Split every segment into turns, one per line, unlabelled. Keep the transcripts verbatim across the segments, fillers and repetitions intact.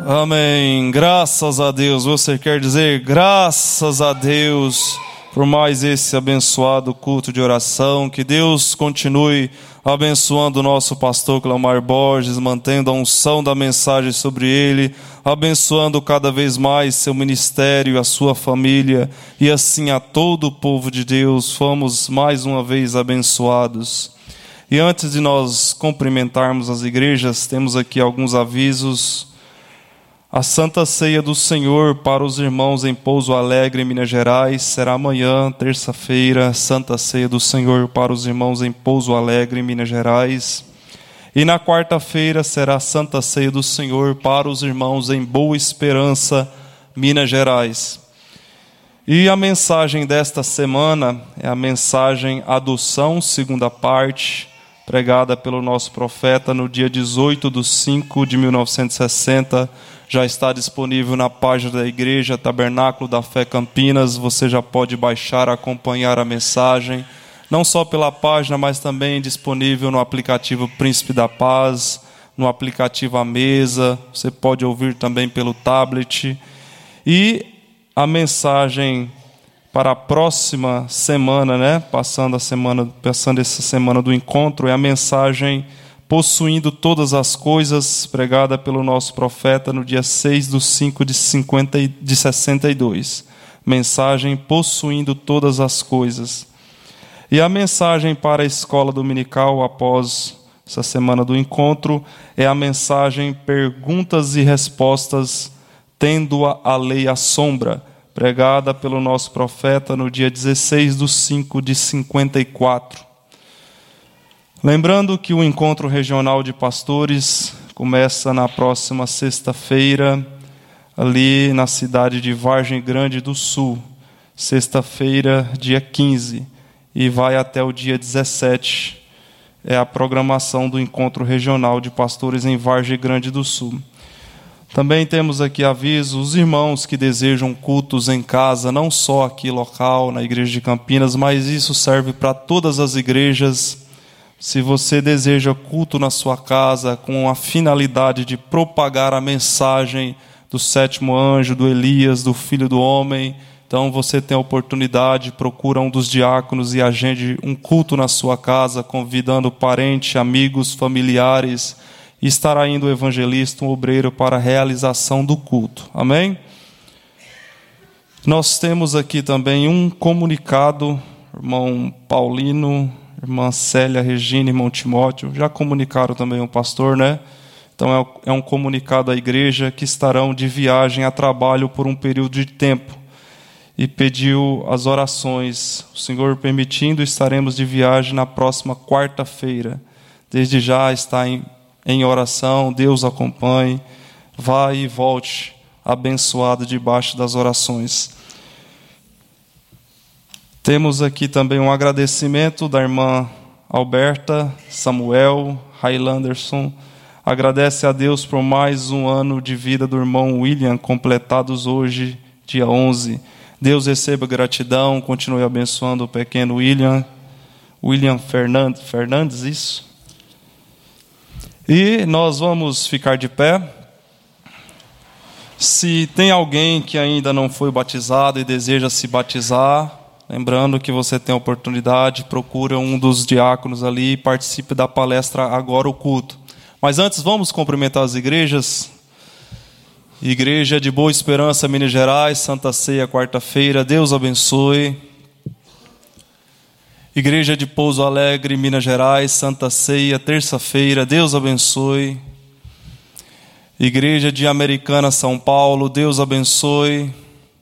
Amém. Graças a Deus. Você quer dizer graças a Deus por mais esse abençoado culto de oração. Que Deus continue abençoando o nosso pastor Cleomar Borges, mantendo a unção da mensagem sobre ele, abençoando cada vez mais seu ministério, a sua família e assim a todo o povo de Deus. Fomos mais uma vez abençoados. E antes de nós cumprimentarmos as igrejas, temos aqui alguns avisos. A Santa Ceia do Senhor para os irmãos em Pouso Alegre, Minas Gerais, será amanhã, terça-feira, Santa Ceia do Senhor para os irmãos em Pouso Alegre, Minas Gerais. E na quarta-feira será Santa Ceia do Senhor para os irmãos em Boa Esperança, Minas Gerais. E a mensagem desta semana é a mensagem Adoção, segunda parte, pregada pelo nosso profeta no dia dezoito de cinco de mil novecentos e sessenta, já está disponível na página da Igreja Tabernáculo da Fé Campinas. Você já pode baixar, acompanhar a mensagem, não só pela página, mas também disponível no aplicativo Príncipe da Paz, no aplicativo A Mesa. Você pode ouvir também pelo tablet. E a mensagem para a próxima semana, né? Passando a semana, passando essa semana do encontro, é a mensagem Possuindo Todas as Coisas, pregada pelo nosso profeta no dia seis de cinco de sessenta e dois. Mensagem Possuindo Todas as Coisas. E a mensagem para a escola dominical, após essa semana do encontro, é a mensagem Perguntas e Respostas, Tendo a Lei à Sombra, pregada pelo nosso profeta no dia dezesseis de cinco de cinquenta e quatro. Lembrando que o encontro regional de pastores começa na próxima sexta-feira, ali na cidade de Vargem Grande do Sul, sexta-feira, dia quinze, e vai até o dia dezessete. É a programação do encontro regional de pastores em Vargem Grande do Sul. Também temos aqui aviso, os irmãos que desejam cultos em casa, não só aqui local, na Igreja de Campinas, mas isso serve para todas as igrejas. Se você deseja culto na sua casa com a finalidade de propagar a mensagem do sétimo anjo, do Elias, do Filho do Homem, então você tem a oportunidade, procura um dos diáconos e agende um culto na sua casa, convidando parentes, amigos, familiares, e estará indo o evangelista, um obreiro, para a realização do culto. Amém? Nós temos aqui também um comunicado, irmão Paulino, irmã Célia, Regina, irmão Timóteo, já comunicaram também o pastor, né? Então é um comunicado à igreja que estarão de viagem a trabalho por um período de tempo. E pediu as orações. O Senhor permitindo, estaremos de viagem na próxima quarta-feira. Desde já está em, em oração, Deus acompanhe, vá e volte abençoado debaixo das orações. Temos aqui também um agradecimento da irmã Alberta, Samuel, Hailanderson. Agradece a Deus por mais um ano de vida do irmão William, completados hoje, dia onze. Deus receba gratidão, continue abençoando o pequeno William. William Fernandes, Fernandes, isso? E nós vamos ficar de pé. Se tem alguém que ainda não foi batizado e deseja se batizar, lembrando que você tem a oportunidade, procura um dos diáconos ali e participe da palestra Agora o Culto. Mas antes, vamos cumprimentar as igrejas. Igreja de Boa Esperança, Minas Gerais, Santa Ceia, quarta-feira, Deus abençoe. Igreja de Pouso Alegre, Minas Gerais, Santa Ceia, terça-feira, Deus abençoe. Igreja de Americana, São Paulo, Deus abençoe.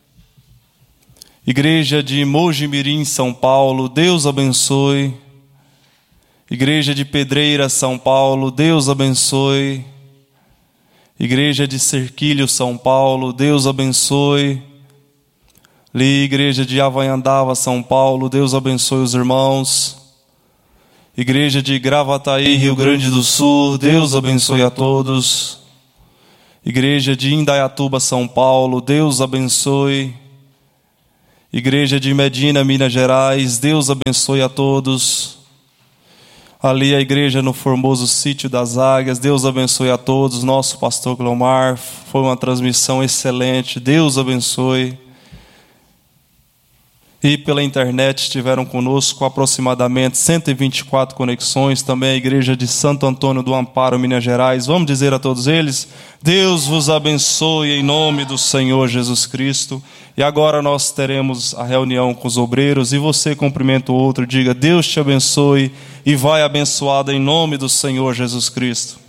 Igreja de Mojimirim, São Paulo, Deus abençoe. Igreja de Pedreira, São Paulo, Deus abençoe. Igreja de Cerquilho, São Paulo, Deus abençoe. Igreja de Havaiandava, São Paulo, Deus abençoe os irmãos. Igreja de Gravataí, Rio Grande do Sul, Deus abençoe a todos. Igreja de Indaiatuba, São Paulo, Deus abençoe. Igreja de Medina, Minas Gerais, Deus abençoe a todos. ali a igreja no Formoso Sítio das Águias. Deus abençoe a todos. Nosso pastor Cleomar, foi uma transmissão excelente. Deus abençoe. E pela internet estiveram conosco aproximadamente cento e vinte e quatro conexões. Também a igreja de Santo Antônio do Amparo, Minas Gerais. Vamos dizer a todos eles: Deus vos abençoe em nome do Senhor Jesus Cristo. E agora nós teremos a reunião com os obreiros. E você cumprimenta o outro, diga: Deus te abençoe e vai abençoado em nome do Senhor Jesus Cristo.